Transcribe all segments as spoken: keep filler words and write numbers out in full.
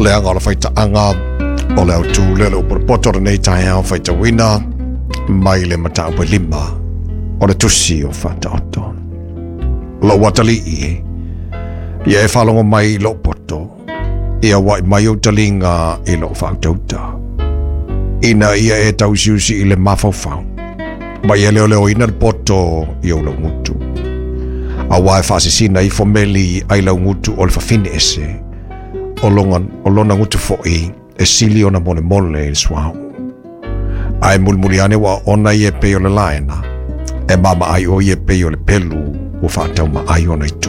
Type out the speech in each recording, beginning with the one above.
le anga la faita anga o le au tu le le upor potoro nei tai hao faita wina mai le mata upa lima o le tusi o fata oto lo watali i ia e whalongo mai lo poto ia wai mai o talinga i lo whautauta ina ia e tau siusi i le mawhauwhau mai e leo leo ina le poto i o lau ngutu a wai whasisina i fomeli ai lau ngutu o le whawhine ese o longan o lona ngutu fo'i e sili ona mole mole e swau ai mulmuli ane wa ona i e peo le laena e mama ai o i e peo le pelu o whaatau ma ai ona i tu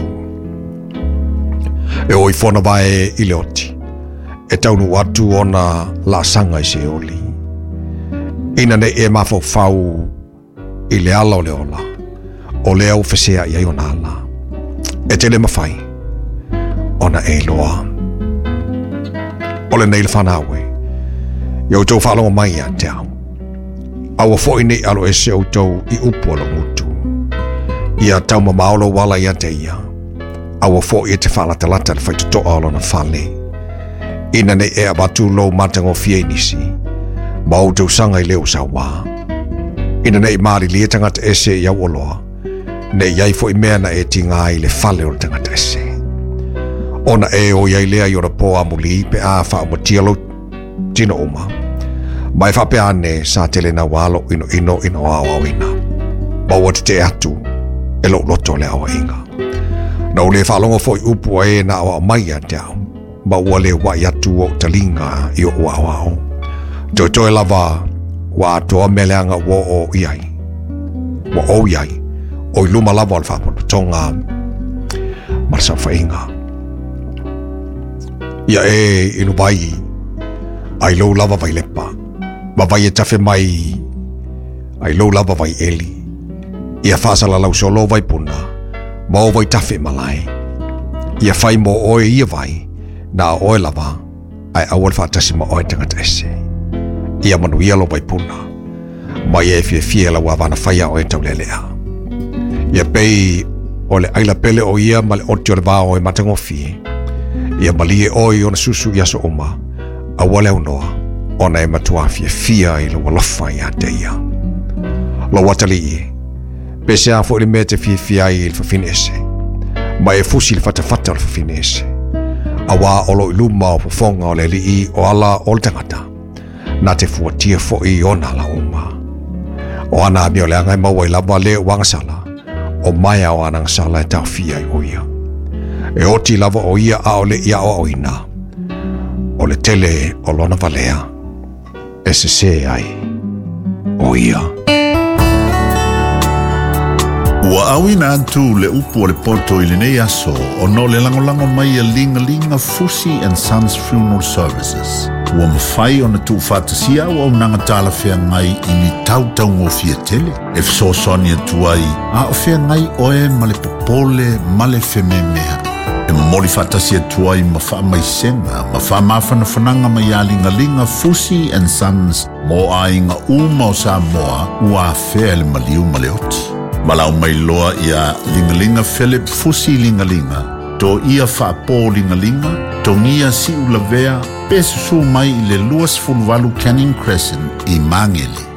e oi fona vai i le oti e taunu atu ona la sanga i se oli ina ne e mafo fau i le ala o le ola o le au fesea i ai ona ala e te le mawhai ona e loa o le nei le whanawe iau tau whalonga mai a te au awa fo nei alo e se au tau i upu alo ngutu ia tau ma maolo wala ia te ia awa fo i te whalata lata le whaitu toa alo na whale ina nei e abatu lo matango fie nisi ma au tau sanga i leo sa wā ina nei maari lia tangata ese i au oloa nei iai fo i mea na e ti ngā i le whale o le tangata ese ona e o iai lea i ora po amuli pe a wha o matialo tino oma mai wha pe ane sa tele na walo ino ino ino awa wina ma wate te atu e lo loto le awa inga na ule whalongo fo i upu e na awa mai a te au ma ua le wa i atu o talinga i o ua awa o toi toi lava wa atoa meleanga wo o iai wa o iai o i luma lava al whapono tonga marsa whainga ia e inu vai ai lo lava vai lepa ma vai e tafe mai ai lo lava vai eli ia fasala lau solo vai puna ma o vai tafe malai ia fai mo oe ia vai na oe lava ai awal fatasi ma oe tangata ese ia manu ia lo vai puna ma ia e fie fie la wavana faya oe taulelea ia pei o le aila pele o ia ma le otio le vao e matango fie ia malie oi ona susu ia so oma a wale unoa ona e matua fia fia i lo walofa ia te ia lo watali i pese a fo li mete fia fia i il fafine ese ma e fusi il fata fata il fafine ese a wa olo iluma o pofonga o le li i o ala o le tangata na te fuatia fo i ona la oma o ana mio le angai maua i lava le wangasala o maya o anangasala e tau fia i oia e oti lava o ia a ole ia o oina o le tele o lona valea e se se ai o ia ua awina atu le upu o le poto i le nei aso o no le langolango mai a linga linga Fusi and Sons Funeral Services ua mawhai o na tu whatasia o au nanga tala whea ngai i ni tau tau ngō fia tele e fso soni atu ai a o whea ngai oe ma le popole ma le wheme mea e moli fatasia tuai ma wha mai senga, ma wha mawhana whananga mai a linga linga Fusi and Sons mo a inga uma o Samoa ua whea le maliu ma le oti. Malau mai loa ia linga linga Philip Fusi linga linga, to ia wha pō linga linga, to ngia si ula vea, pesu su mai i le luas fulwalu Canning Crescent i Mangele.